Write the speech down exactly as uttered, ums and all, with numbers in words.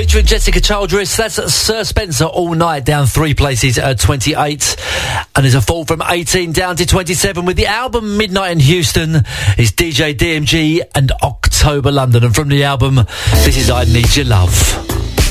featuring Jessica Childress. That's Sir Spencer All Night, down three places at twenty-eight. And there's a fall from eighteen down to twenty-seven with the album Midnight in Houston. It's D J D M G and October London. And from the album, this is I Need Your Love.